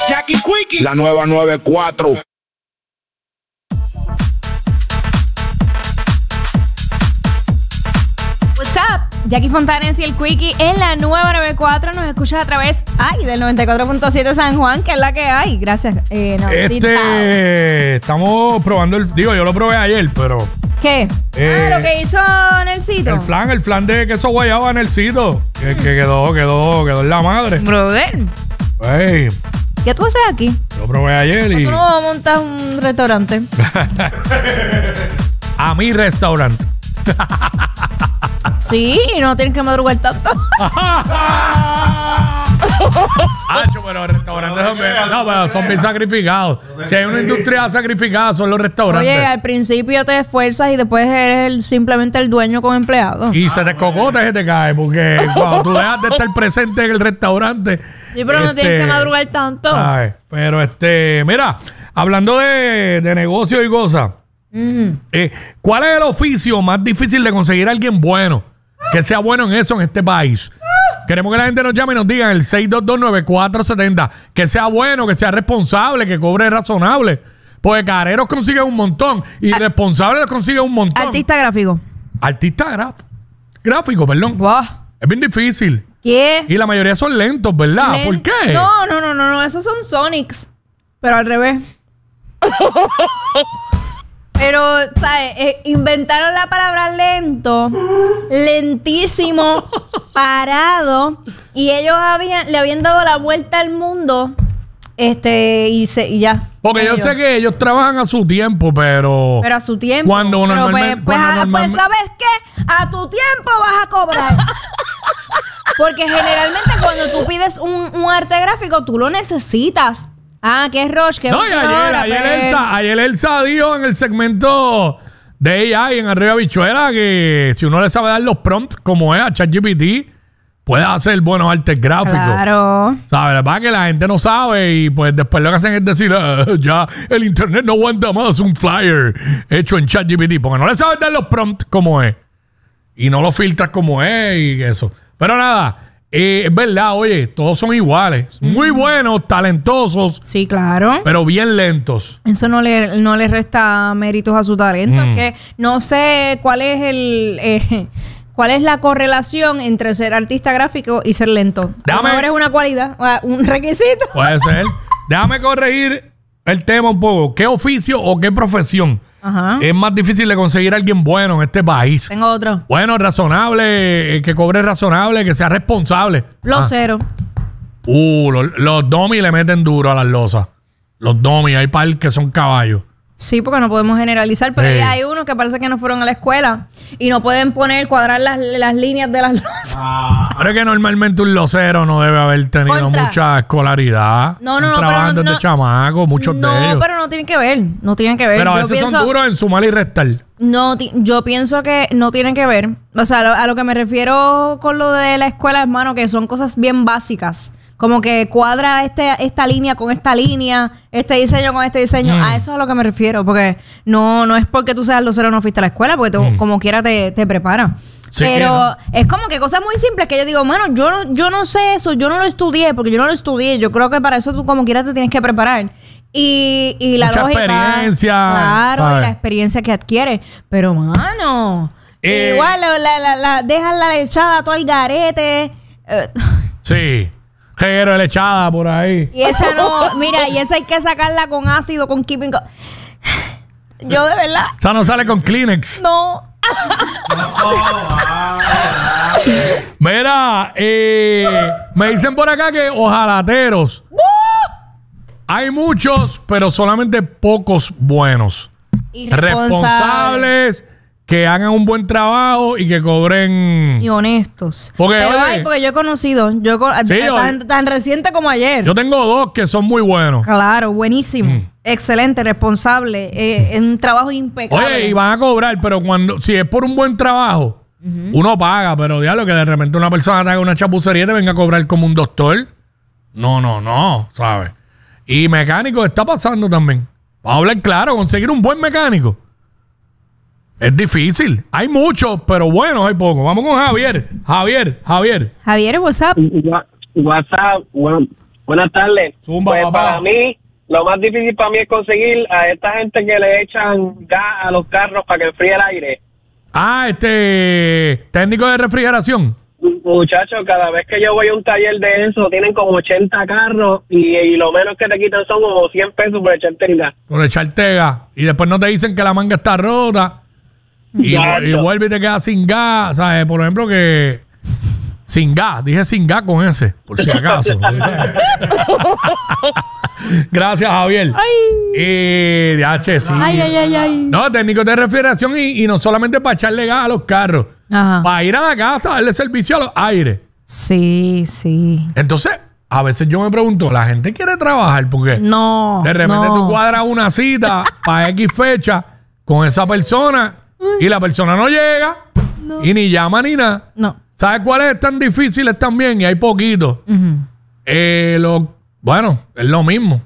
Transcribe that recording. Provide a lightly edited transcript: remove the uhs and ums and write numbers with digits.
Jackie Quickie. La nueva 94. What's up? Jackie Fontanes y el Quickie en la nueva 94. Nos escuchas a través del 94.7 San Juan, que es la que hay. Gracias. Estamos probando yo lo probé ayer, pero... ¿Qué? Lo que hizo Nelsito. El flan de queso guayaba Nelsito, que quedó en la madre. Brother. Hey, ¿Qué tú haces aquí? lo probé ayer y... ¿Tú no montas un restaurante? A mi restaurante. Sí, no tienes que madrugar tanto. Pero los restaurantes son bien sacrificados. Si hay una industria sacrificada, son los restaurantes. Oye, al principio te esfuerzas y después eres simplemente el dueño con empleados. Y se te cocota y se te cae, porque cuando tú dejas de estar presente en el restaurante... Sí, pero no tienes que madrugar tanto. ¿Sabes? Pero mira, hablando de negocio y cosas, ¿cuál es el oficio más difícil de conseguir a alguien bueno? Que sea bueno en eso en este país. Queremos que la gente nos llame y nos diga en el 6229470 que sea bueno, que sea responsable, que cobre razonable. Porque careros consiguen un montón y responsables consiguen un montón. Artista gráfico. Gráfico, perdón. Wow. Es bien difícil. ¿Qué? Y la mayoría son lentos, ¿verdad? ¿Por qué? No, esos son Sonics. Pero al revés. Pero, ¿sabes? Inventaron la palabra lento, lentísimo, parado. Y ellos le habían dado la vuelta al mundo. Y ya. Porque yo sé que ellos trabajan a su tiempo, pero... Pero a su tiempo. Cuando normalmente... Pues, ¿sabes qué? A tu tiempo vas a cobrar. Porque generalmente cuando tú pides un arte gráfico, tú lo necesitas. ¿Qué es Roche? ¿Qué no, y ayer Elsa dijo en el segmento de AI en Arriba Bichuela que si uno le sabe dar los prompts como es a ChatGPT, puede hacer buenos artes gráficos. Claro. ¿Sabes? La verdad que la gente no sabe y pues después lo que hacen es decir, ya el internet no aguanta más un flyer hecho en ChatGPT porque no le sabes dar los prompts como es y no lo filtras como es y eso. Pero nada, es verdad, oye, todos son iguales. Muy buenos, talentosos. Sí, claro. Pero bien lentos. Eso no le resta méritos a su talento. Es que no sé cuál es ¿cuál es la correlación entre ser artista gráfico y ser lento? A lo mejor es una cualidad, un requisito. Puede ser. Déjame corregir el tema un poco. ¿Qué oficio o qué profesión es más difícil de conseguir a alguien bueno en este país? Tengo otro. Bueno, razonable, que cobre razonable, que sea responsable. Losero. Los domis le meten duro a las losas. Los domis, hay par que son caballos. Sí, porque no podemos generalizar, pero ya hay unos que parece que no fueron a la escuela y no pueden cuadrar las líneas de las losas. Pero es que normalmente un losero no debe haber tenido mucha escolaridad. No, trabajando desde chamaco, muchos de ellos. No, pero no tienen que ver. No tienen que ver. Pero a veces son duros en sumar y restar. No, yo pienso que no tienen que ver. O sea, a lo que me refiero con lo de la escuela, hermano, que son cosas bien básicas. Como que cuadra esta línea con esta línea, este diseño con este diseño. A eso es a lo que me refiero. Porque no es porque tú seas losero no fuiste a la escuela, porque como quiera te prepara. Sí, pero es como que cosas muy simples que yo digo, mano, yo no sé eso, yo no lo estudié, porque yo no lo estudié. Yo creo que para eso tú como quiera te tienes que preparar. Y la mucha lógica, experiencia. Claro, ¿sabes? y la experiencia que adquiere. Pero, mano, igual dejan la lechada todo el garete. Sí. Reguero de lechada por ahí. Y esa no, mira, y esa hay que sacarla con ácido, con keeping. Yo de verdad. Esa no sale con Kleenex. No. Mira, me dicen por acá que ojalateros. Hay muchos, pero solamente pocos buenos. Responsables, que hagan un buen trabajo y que cobren... Y honestos. Porque yo he conocido, tan reciente como ayer. Yo tengo dos que son muy buenos. Claro, buenísimo. Excelente, responsable. Es un trabajo impecable. Oye, y van a cobrar, pero si es por un buen trabajo, uno paga. Pero diablo, que de repente una persona te haga una chapucería y te venga a cobrar como un doctor. No, ¿sabes? Y mecánico está pasando también. Vamos a hablar claro, conseguir un buen mecánico es difícil. Hay muchos, pero buenos hay pocos. Vamos con Javier. Javier, what's up? WhatsApp, bueno, Buenas tardes. Zumba, Pues papá. para mí, lo más difícil para mí es conseguir a esta gente que le echan gas a los carros para que enfríe el aire. Técnico de refrigeración. Muchachos, cada vez que yo voy a un taller de eso, tienen como 80 carros y lo menos que te quitan son como 100 pesos por echarte el gas. Por echarte gas. Y después no te dicen que la manga está rota. Exacto. Y vuelve y te quedas sin gas. ¿Sabes? Por ejemplo, que... Sin gas. Dije sin gas con ese. Por si acaso. Gracias, Javier. Ay. DH, sí. Ay. No, técnicos de refrigeración y no solamente para echarle gas a los carros. Ajá. Para ir a la casa a darle servicio a los aires. Sí. Entonces, a veces yo me pregunto, ¿la gente quiere trabajar? Porque No. de repente no. tú cuadras una cita para X fecha con esa persona y la persona no llega y ni llama ni nada. No. ¿Sabes cuáles están difíciles también? Y hay poquitos. Bueno, es lo mismo.